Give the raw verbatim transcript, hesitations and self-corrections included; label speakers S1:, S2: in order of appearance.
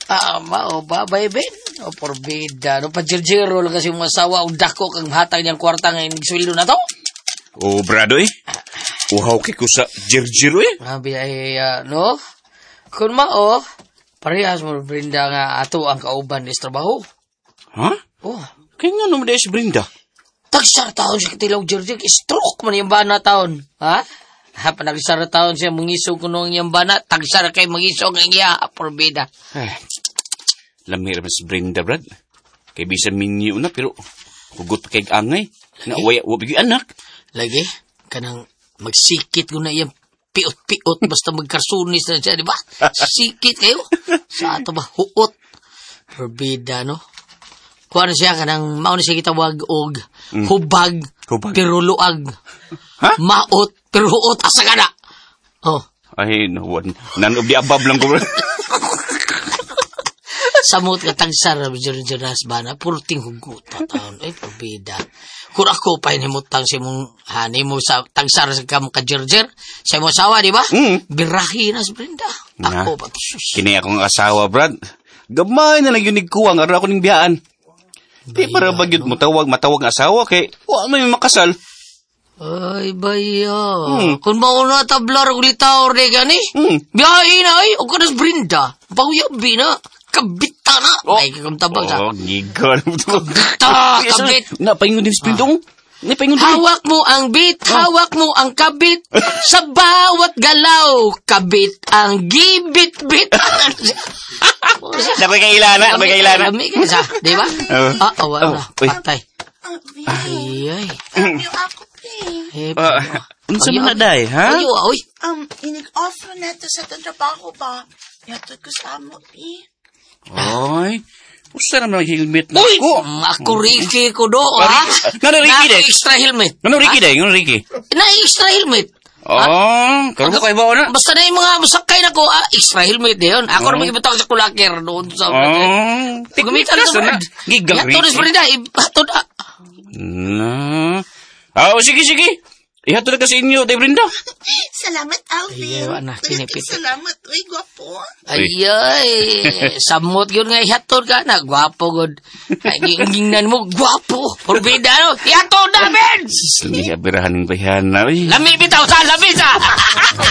S1: Ah, mao ba, baby? O, porbida. No, pa-jirjiro lang kasi mga asawa o dako kang hatag niyang kwarta nga iniswildo na to.
S2: O, brado eh. Uhaw kay ko sa jirjiro eh.
S1: Mabi ay, uh, no? Kung mao, parehas mo, Brenda, nga ato ang kauban is trabaho.
S2: Ha?
S1: Oh.
S2: Kaya nga naman dahil si Brenda.
S1: Tagsara taon siya katilaw, Jirjir. Stroke man yung bana taon. Ha? Ha, panagsara taon siya mangisog kuno yung bana. Tagsara kay mangisog ang iya. Porbida.
S2: Ay, lamir naman si Brenda, Brad. Kaya bisa minyo na, pero hugot pa kay angay. Nga, waya, wabigay anak.
S1: Lagi, kanang magsikit ko na yung piot-piot basta magkarsunis na siya, di ba? Sikit kayo. Sa ato ba? Huot. Porbida, no? Kuha na siya kanang mauna siya kitawag og mm. hubag, hubag, pero luag. Ha? Maot, pero huot, asa ka na. Oh.
S2: Ay, no, nan-ob di abab lang ko.
S1: Samot ka tagsar, Jonas Bana, purting hugot pa taon. Ay, pabida. Kung ako pa inimutang si mong hani mo sa tagsar sa kam ka Jerjer, sa mo asawa, di ba? Mm. Birahi na si Brenda. Ako pa, sus.
S2: Kini akong asawa, Brad. Gamay na lang yun nigkuwang, araw ako ning biyaan. Di para bagyod mo tawag, matawag asawa kay wala may makasal.
S1: Ay, baya. Hmm. Kung mauna tablar ulit tawar de gani, hmm. biyahe na ay, o kanas Brenda. Bahuyabi na, kabita na. Oh. Ay, kakamtabag sa.
S2: Oh, gigal.
S1: Kabita, kabit.
S2: Napaingon din si Brenda. Ah.
S1: Hawak mo ang bit, hawak mo ang kabit. Sa bawat galaw, kabit ang gibit-bit.
S2: Dapat kailana, dapat kailana.
S1: Lami ka sa, di ba? Ah, awa na, patay. Ay, ay.
S2: Unsa man na day, ha?
S1: Ayo, oy.
S3: Um, inig-offer na ito sa trabaho ba? Yatod ko sa amo, eh.
S2: Ay, usa naman ang helmet na
S1: uy,
S2: ako.
S1: Ako Ricky ko do, ha?
S2: Ngano Ricky de?
S1: Na-extra helmet.
S2: Ngano Ricky de? Ngano Ricky?
S1: Na-extra helmet.
S2: Oh, karon ko kay bawo na.
S1: Basta na yung mga masakay na ko, ah, extra helmet yun. Ako na magibitaw sa kulakir doon sa...
S2: Oh,
S1: gumitan sa brand.
S2: Gigang Ricky.
S1: Yato na sa brand, ibato na.
S2: Na. Oh, sige, sige. Ihato na kasi inyo, Tay Brenda.
S3: Salamat, Alvin.
S1: Ay, anak, pinipit.
S3: Salamat, uy, gwapo.
S1: Ay, ay, samot yun nga, ihato ka na, gwapo, god. Ay, gingnan mo, gwapo. Porbida, no? Ihato na, Ben!
S2: Sali, abirahan ng bayan na, uy.
S1: Lami bitaw sa, lami sa!